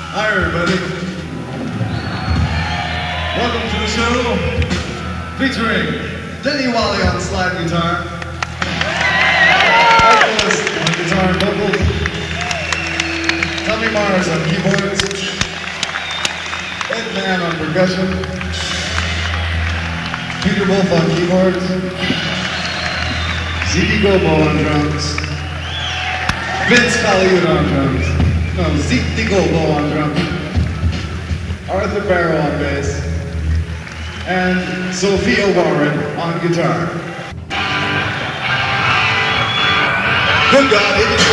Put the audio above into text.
Hi everybody. Welcome to the show featuring Denny Wally on slide guitar, Michaelis on guitar and vocals, Tommy Mars on keyboards, Ed Mann on percussion, Peter Wolf on keyboards, Zeke Gobo on drums, Vince Collier on drums. No, Zeke Gobo on drums, Arthur Barrow on bass, and Sophia Warren on guitar. Good God,